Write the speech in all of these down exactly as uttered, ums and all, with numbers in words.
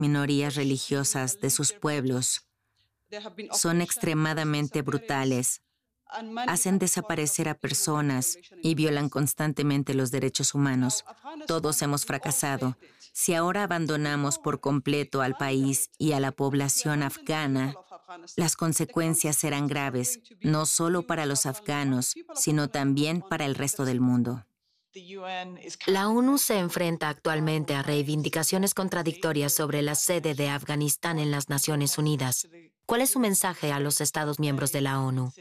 minorías religiosas de sus pueblos son extremadamente brutales. Hacen desaparecer a personas y violan constantemente los derechos humanos. Todos hemos fracasado. Si ahora abandonamos por completo al país y a la población afgana, las consecuencias serán graves, no solo para los afganos, sino también para el resto del mundo. La ONU se enfrenta actualmente a reivindicaciones contradictorias sobre la sede de Afganistán en las Naciones Unidas. ¿Cuál es su mensaje a los Estados miembros de la ONU?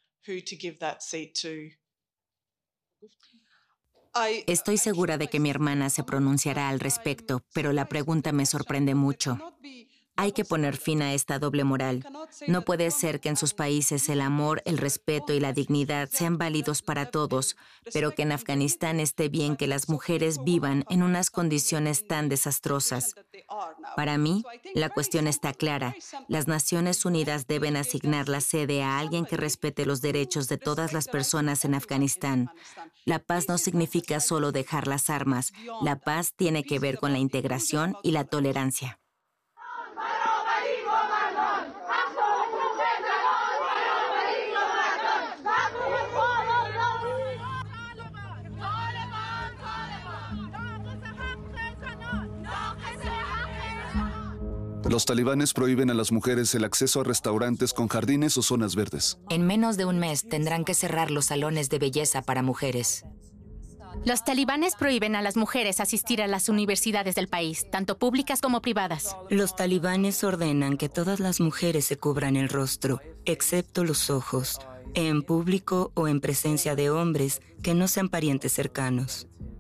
Estoy segura de que mi hermana se pronunciará al respecto, pero la pregunta me sorprende mucho. Hay que poner fin a esta doble moral. No puede ser que en sus países el amor, el respeto y la dignidad sean válidos para todos, pero que en Afganistán esté bien que las mujeres vivan en unas condiciones tan desastrosas. Para mí, la cuestión está clara. Las Naciones Unidas deben asignar la sede a alguien que respete los derechos de todas las personas en Afganistán. La paz no significa solo dejar las armas. La paz tiene que ver con la integración y la tolerancia. Los talibanes prohíben a las mujeres el acceso a restaurantes con jardines o zonas verdes. En menos de un mes tendrán que cerrar los salones de belleza para mujeres. Los talibanes prohíben a las mujeres asistir a las universidades del país, tanto públicas como privadas. Los talibanes ordenan que todas las mujeres se cubran el rostro, excepto los ojos, en público o en presencia de hombres que no sean parientes cercanos.